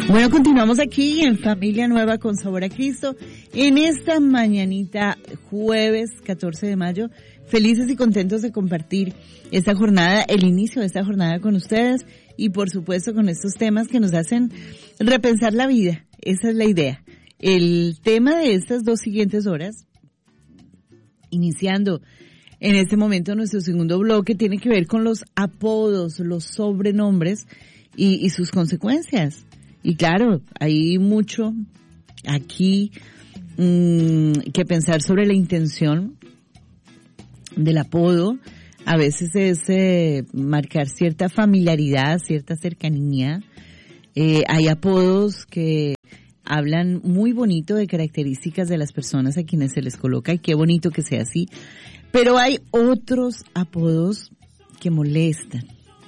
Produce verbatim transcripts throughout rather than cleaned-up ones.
Bueno, continuamos aquí en Familia Nueva con Sabor a Cristo, en esta mañanita jueves catorce de mayo, felices y contentos de compartir esta jornada, el inicio de esta jornada con ustedes y por supuesto con estos temas que nos hacen repensar la vida. Esa es la idea. El tema de estas dos siguientes horas, iniciando en este momento nuestro segundo bloque, tiene que ver con los apodos, los sobrenombres y, y sus consecuencias. Y claro, hay mucho aquí mmm, que pensar sobre la intención del apodo. A veces es eh, marcar cierta familiaridad, cierta cercanía. Eh, hay apodos que hablan muy bonito de características de las personas a quienes se les coloca y qué bonito que sea así. Pero hay otros apodos que molestan.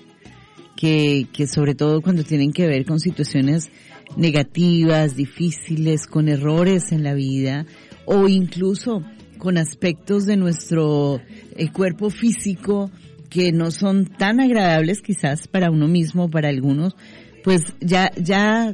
Que, que sobre todo cuando tienen que ver con situaciones negativas, difíciles, con errores en la vida o incluso con aspectos de nuestro eh, cuerpo físico que no son tan agradables quizás para uno mismo, para algunos, pues ya, ya,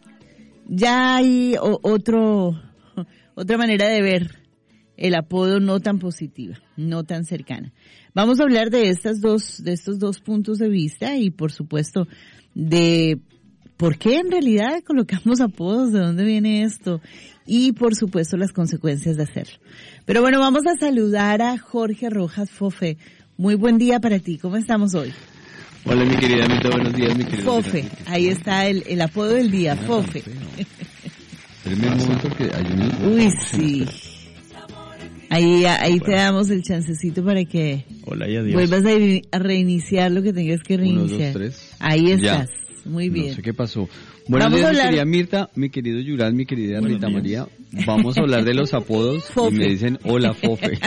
ya hay o, otro, otra manera de ver el apodo no tan positiva, no tan cercana. Vamos a hablar de estas dos, de estos dos puntos de vista y por supuesto de por qué en realidad colocamos apodos, de dónde viene esto y por supuesto las consecuencias de hacerlo. Pero bueno, vamos a saludar a Jorge Rojas Fofe. Muy buen día para ti, ¿cómo estamos hoy? Hola mi querida Anita, buenos días mi querida. Fofe, ahí está el, el apodo del día, Fofe. Espérame un momento que hay un... Uy, sí. Ahí, ahí te damos el chancecito para que Hola y adiós. vuelvas a, a reiniciar lo que tengas que reiniciar. Uno, dos, tres. Ahí estás. Ya. Muy bien. No sé qué pasó. Buenos Vamos días, a hablar... mi querida Mirta, mi querido Yural, mi querida Buenos Rita días. María. Vamos a hablar de los apodos Fofe. y me dicen hola Fofe.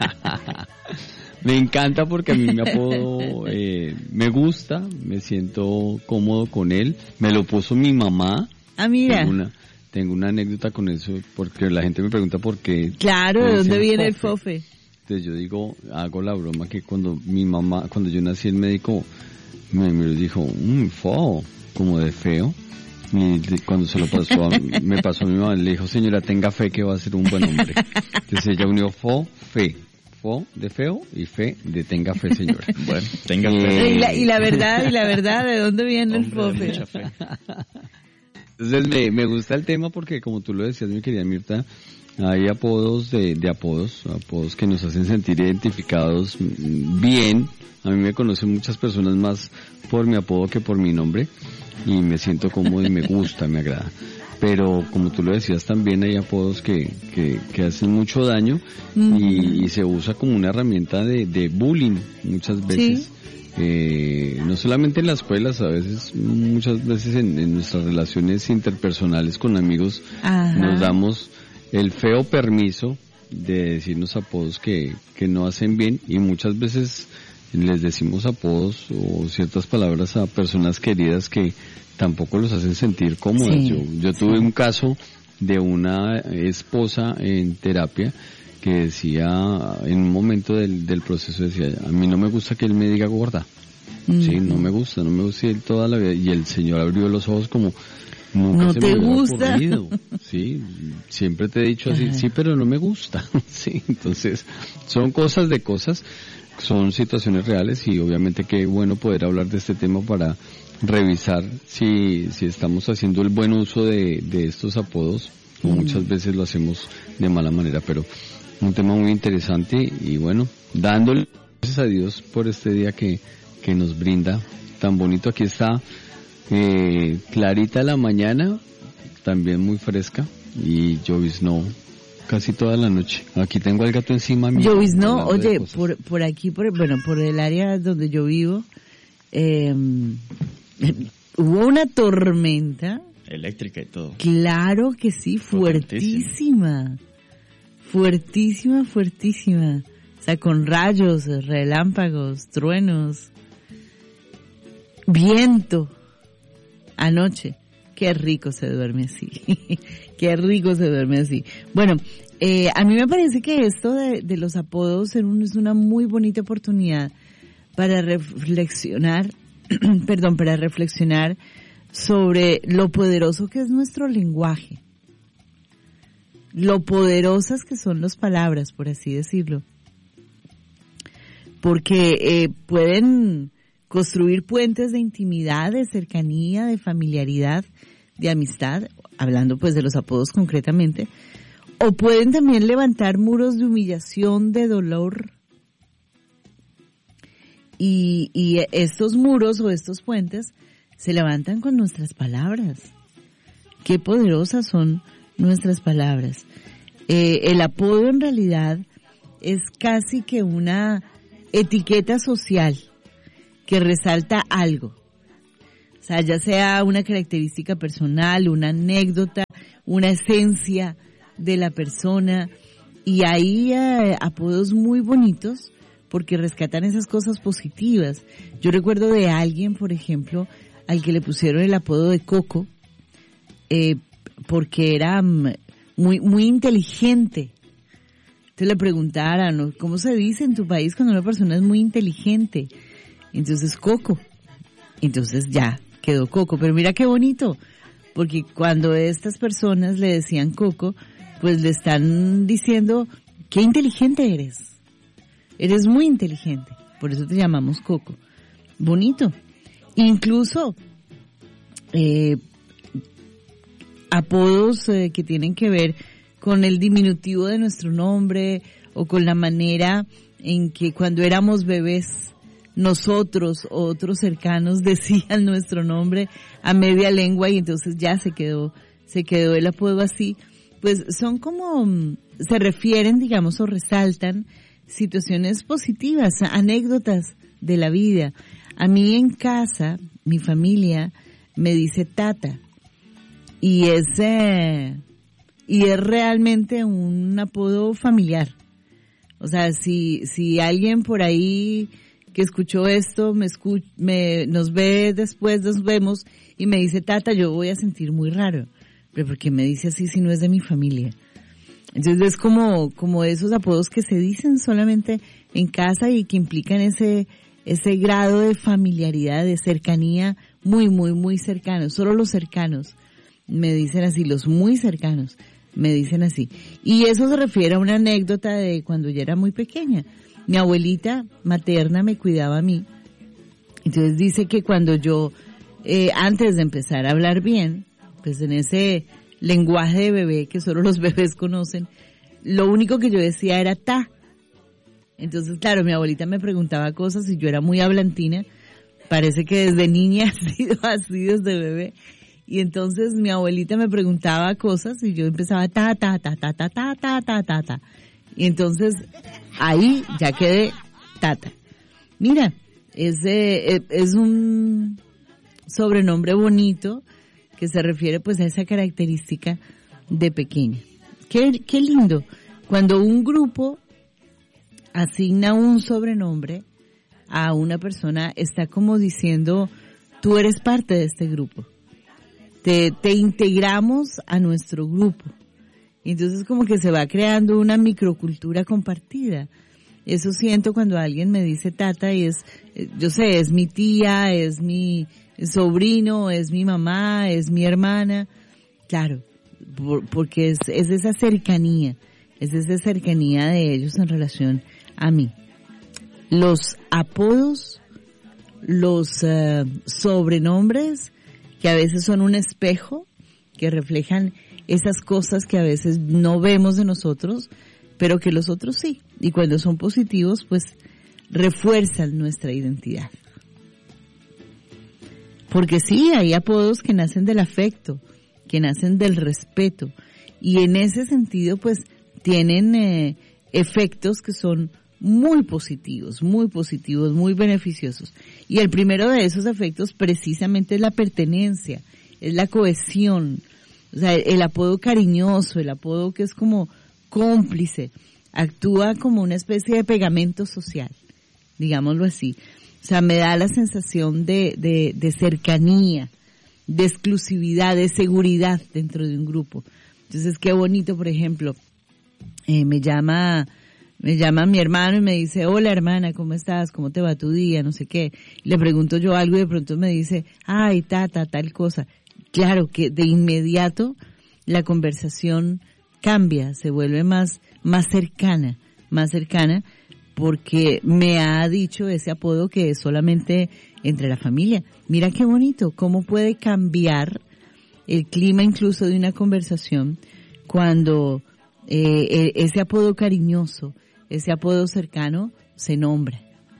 Me encanta porque a mí mi apodo eh, me gusta, me siento cómodo con él. Me lo puso mi mamá. Ah, mira. Tengo una, tengo una anécdota con eso porque la gente me pregunta por qué. Claro, me ¿de dónde dicen viene el Fofe? Entonces yo digo, hago la broma que cuando mi mamá, cuando yo nací, el médico me, me dijo, mmm, fo, como de feo. Y de- cuando se lo pasó, a, me pasó a mi mamá, le dijo, señora, tenga fe que va a ser un buen hombre. Entonces ella unió fo, fe. Fo de feo y fe de tenga fe, señora. Bueno, tenga Eh, fe. Y la, y la verdad, y la verdad, ¿de dónde viene el Hombre de Fofe? mucha fe. Entonces me, me gusta el tema porque, como tú lo decías, mi querida Mirta, hay apodos de, de apodos, apodos que nos hacen sentir identificados mm, bien. A mí me conocen muchas personas más por mi apodo que por mi nombre y me siento cómodo y me gusta, me agrada. Pero como tú lo decías, también hay apodos que, que, que hacen mucho daño y, y se usa como una herramienta de, de bullying muchas veces. Sí. Eh, no solamente en las escuelas, a veces, muchas veces en, en nuestras relaciones interpersonales con amigos Ajá. nos damos el feo permiso de decirnos apodos que, que no hacen bien y muchas veces les decimos apodos o ciertas palabras a personas queridas que tampoco los hacen sentir cómodas. Sí, yo yo tuve un caso de una esposa en terapia que decía, en un momento del, del proceso decía, a mí no me gusta que él me diga gorda. Mm. Sí, no me gusta, no me gusta y él toda la vida. Y el señor abrió los ojos como, nunca ¿No se te me hubiera gusta? ocurrido. Sí, siempre te he dicho así, Ajá. sí, pero no me gusta. Sí, entonces, son cosas de cosas, son situaciones reales y obviamente qué bueno poder hablar de este tema para revisar si, si estamos haciendo el buen uso de, de estos apodos o muchas veces lo hacemos de mala manera, pero un tema muy interesante y bueno, dándole gracias a Dios por este día que, que nos brinda tan bonito. Aquí está eh, clarita la mañana, también muy fresca y lloviznó casi toda la noche. Aquí tengo al gato encima mío. Lloviznó, hablando de oye, cosas. por, por aquí, por, bueno, por el área donde yo vivo, eh, hubo una tormenta, Eléctrica y todo. claro que sí, fuertísima, fuertísima, fuertísima, o sea, con rayos, relámpagos, truenos, viento, anoche. Qué rico se duerme así, qué rico se duerme así. Bueno, eh, a mí me parece que esto de, de los apodos es una muy bonita oportunidad para reflexionar, perdón, para reflexionar sobre lo poderoso que es nuestro lenguaje, lo poderosas que son las palabras, por así decirlo, porque eh, pueden construir puentes de intimidad, de cercanía, de familiaridad, de amistad, hablando pues de los apodos concretamente, o pueden también levantar muros de humillación, de dolor. Y, y estos muros o estos puentes se levantan con nuestras palabras. Qué poderosas son nuestras palabras. Eh, el apodo en realidad es casi que una etiqueta social que resalta algo. O sea, ya sea una característica personal, una anécdota, una esencia de la persona. Y hay eh, apodos muy bonitos porque rescatan esas cosas positivas. Yo recuerdo de alguien, por ejemplo, al que le pusieron el apodo de Coco, eh, porque era muy muy inteligente. Entonces le preguntaran, ¿cómo se dice en tu país cuando una persona es muy inteligente? Entonces, Coco. Entonces ya quedó Coco. Pero mira qué bonito, porque cuando estas personas le decían Coco, pues le están diciendo, qué inteligente eres. Eres muy inteligente. Por eso te llamamos Coco. Bonito. Incluso eh, apodos eh, que tienen que ver con el diminutivo de nuestro nombre o con la manera en que cuando éramos bebés nosotros o otros cercanos decían nuestro nombre a media lengua y entonces ya se quedó se quedó el apodo así. Pues son como, se refieren, digamos, o resaltan situaciones positivas, anécdotas de la vida. A mí en casa, mi familia me dice tata y es eh, y es realmente un apodo familiar. O sea, si si alguien por ahí que escuchó esto me, escu me nos ve después, nos vemos y me dice tata, yo voy a sentir muy raro, pero porque me dice así si no es de mi familia. Entonces es como como esos apodos que se dicen solamente en casa y que implican ese ese grado de familiaridad, de cercanía muy, muy, muy cercano. Solo los cercanos me dicen así, los muy cercanos me dicen así. Y eso se refiere a una anécdota de cuando yo era muy pequeña. Mi abuelita materna me cuidaba a mí. Entonces dice que cuando yo, eh, antes de empezar a hablar bien, pues en ese lenguaje de bebé que solo los bebés conocen, lo único que yo decía era ta. Entonces, claro, mi abuelita me preguntaba cosas y yo era muy hablantina. Parece que desde niña ha sido así, desde bebé. Y entonces mi abuelita me preguntaba cosas y yo empezaba ta, ta, ta, ta, ta, ta, ta, ta, ta, ta. Y entonces ahí ya quedé tata. Mira, es, eh, es un sobrenombre bonito que se refiere pues a esa característica de pequeña. Qué, qué lindo cuando un grupo asigna un sobrenombre a una persona, está como diciendo, tú eres parte de este grupo. Te, te integramos a nuestro grupo. Entonces como que se va creando una microcultura compartida. Eso siento cuando alguien me dice tata y es, yo sé, es mi tía, es mi sobrino, es mi mamá, es mi hermana. Claro, por, porque es, es esa cercanía, es esa cercanía de ellos en relación a mí. Los apodos, los uh, sobrenombres, que a veces son un espejo, que reflejan esas cosas que a veces no vemos de nosotros, pero que los otros sí. Y cuando son positivos, pues refuerzan nuestra identidad. Porque sí, hay apodos que nacen del afecto, que nacen del respeto. Y en ese sentido, pues, tienen eh, efectos que son muy positivos, muy positivos, muy beneficiosos. Y el primero de esos efectos precisamente es la pertenencia, es la cohesión. O sea, el apodo cariñoso, el apodo que es como cómplice, actúa como una especie de pegamento social, digámoslo así. O sea, me da la sensación de, de, de cercanía, de exclusividad, de seguridad dentro de un grupo. Entonces, qué bonito, por ejemplo, eh, me llama Me llama mi hermano y me dice, hola hermana, ¿cómo estás? ¿Cómo te va tu día? No sé qué. Le pregunto yo algo y de pronto me dice, ay, tata, tal cosa. Claro que de inmediato la conversación cambia, se vuelve más, más cercana, más cercana, porque me ha dicho ese apodo que es solamente entre la familia. Mira qué bonito, cómo puede cambiar el clima incluso de una conversación cuando eh, ese apodo cariñoso, ese apodo cercano se nombra.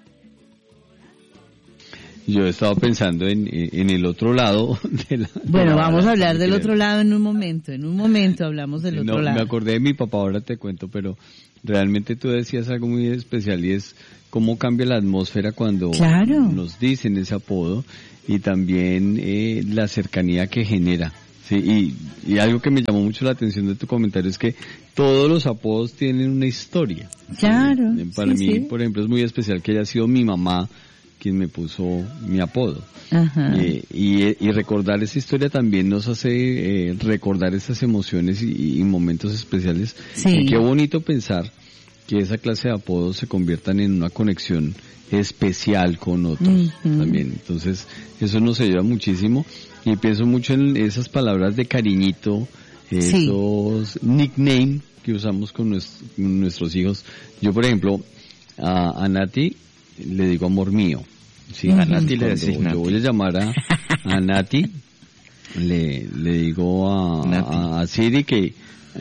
Yo he estado pensando en, en el otro lado de la... Bueno, de la vamos a hablar del creo. otro lado en un momento, en un momento hablamos del no, otro lado. Me acordé de mi papá, ahora te cuento, pero realmente tú decías algo muy especial y es cómo cambia la atmósfera cuando Claro. nos dicen ese apodo y también eh, la cercanía que genera. Sí, y, y algo que me llamó mucho la atención de tu comentario es que todos los apodos tienen una historia. Claro. Sí, para sí, mí, sí. por ejemplo, es muy especial que haya sido mi mamá quien me puso mi apodo. Ajá. Eh, y, y recordar esa historia también nos hace eh, recordar esas emociones y, y momentos especiales. Sí. Y qué bonito pensar que esa clase de apodos se conviertan en una conexión especial con otros Uh-huh. también. Entonces, eso nos ayuda muchísimo. Y pienso mucho en esas palabras de cariñito, esos sí. nickname que usamos con, nuestro, con nuestros hijos. Yo, por ejemplo, a, a Nati le digo amor mío. Sí, uh-huh. a Nati le decís yo Nati. voy a llamar a, a Nati, le, le digo a, a, a Siri que eh,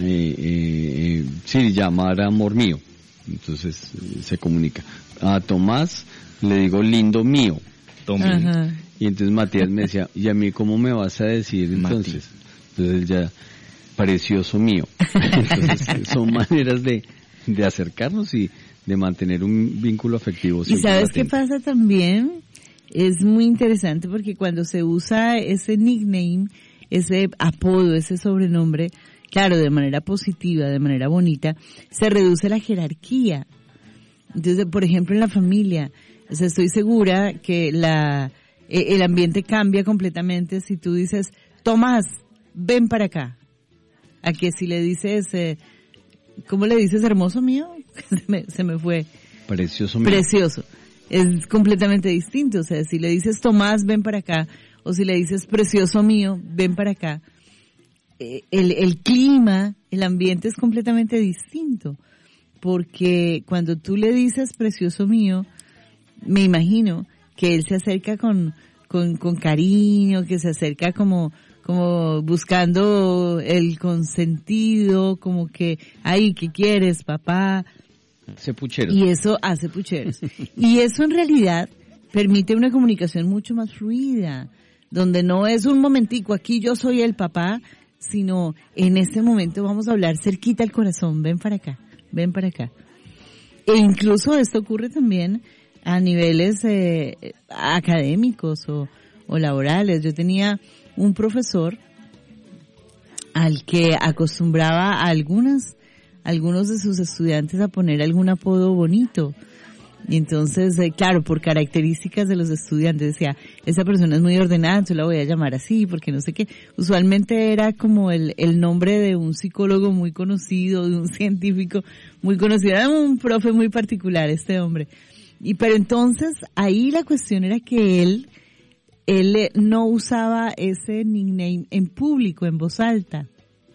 eh, Siri llamar a amor mío. Entonces eh, se comunica. A Tomás le digo lindo mío. Tomás. Y entonces Matías me decía, ¿y a mí cómo me vas a decir entonces? Mati. Entonces él ya, precioso mío. Entonces son maneras de, de acercarnos y de mantener un vínculo afectivo. ¿Y sabes qué pasa también? Es muy interesante porque cuando se usa ese nickname, ese apodo, ese sobrenombre, claro, de manera positiva, de manera bonita, se reduce la jerarquía. Entonces, por ejemplo, en la familia, o sea, estoy segura que la el ambiente cambia completamente si tú dices, Tomás, ven para acá. A que si le dices, eh, ¿cómo le dices, hermoso mío? se, me, se me fue. Precioso mío. Precioso. Es completamente distinto. O sea, si le dices, Tomás, ven para acá, o si le dices, precioso mío, ven para acá, eh, el, el clima, el ambiente es completamente distinto. Porque cuando tú le dices, precioso mío, me imagino que él se acerca con, con, con cariño, que se acerca como, como buscando el consentido, como que, ay, ¿qué quieres, papá? Hace pucheros. Y eso hace pucheros. Y eso en realidad permite una comunicación mucho más fluida, donde no es un momentico, aquí yo soy el papá, sino en este momento vamos a hablar cerquita al corazón, ven para acá, ven para acá. E incluso esto ocurre también a niveles eh, académicos o, o laborales. Yo tenía un profesor al que acostumbraba a algunas, algunos de sus estudiantes a poner algún apodo bonito. Y entonces, eh, claro, por características de los estudiantes, decía, esa persona es muy ordenada, yo la voy a llamar así, porque no sé qué. Usualmente era como el, el nombre de un psicólogo muy conocido, de un científico muy conocido. Era un profe muy particular este hombre. Y pero entonces ahí la cuestión era que él, él no usaba ese nickname en público, en voz alta,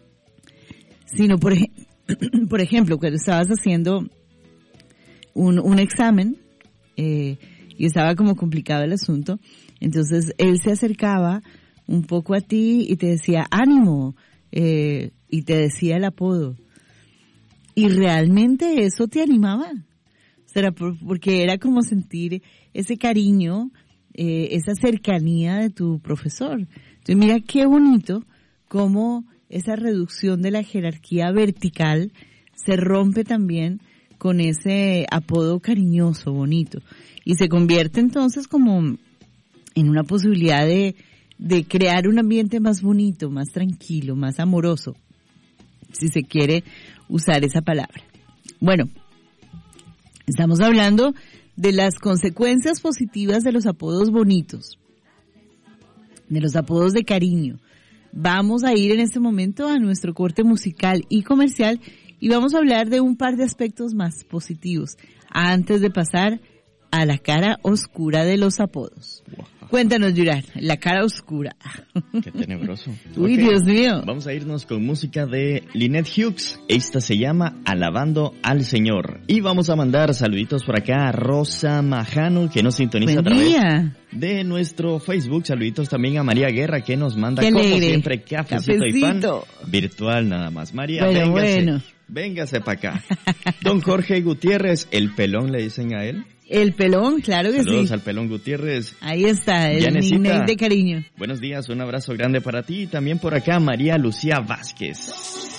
sino por, ej- por ejemplo, cuando estabas haciendo un, un examen eh, y estaba como complicado el asunto, entonces él se acercaba un poco a ti y te decía ánimo eh, y te decía el apodo y realmente eso te animaba. Será por, porque era como sentir ese cariño, eh, esa cercanía de tu profesor. Entonces mira qué bonito cómo esa reducción de la jerarquía vertical se rompe también con ese apodo cariñoso, bonito. Y se convierte entonces como en una posibilidad de, de crear un ambiente más bonito, más tranquilo, más amoroso, si se quiere usar esa palabra. Bueno, estamos hablando de las consecuencias positivas de los apodos bonitos, de los apodos de cariño. Vamos a ir en este momento a nuestro corte musical y comercial y vamos a hablar de un par de aspectos más positivos antes de pasar a la cara oscura de los apodos. Wow. Cuéntanos, Yuran, la cara oscura. Qué tenebroso. Uy, Okay. Dios mío. Vamos a irnos con música de Lynette Hughes. Esta se llama Alabando al Señor. Y vamos a mandar saluditos por acá a Rosa Majano, que nos sintoniza Buen a través día. de nuestro Facebook. Saluditos también a María Guerra, que nos manda, Qué como alegre. siempre, cafecito, y pan Cafecito. virtual nada más. María, Bueno, véngase. bueno. Véngase para acá. Don Jorge Gutiérrez, el pelón le dicen a él. El pelón, claro que Saludos sí. al pelón Gutiérrez. Ahí está, el Yanecita. nickname de cariño. Buenos días, un abrazo grande para ti y también por acá María Lucía Vázquez.